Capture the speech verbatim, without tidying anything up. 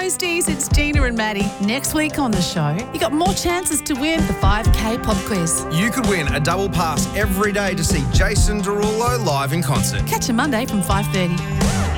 Toasties, it's Gina and Maddie. Next week on the show, you got more chances to win the five K pop quiz. You could win a double pass every day to see Jason Derulo live in concert. Catch you Monday from five thirty.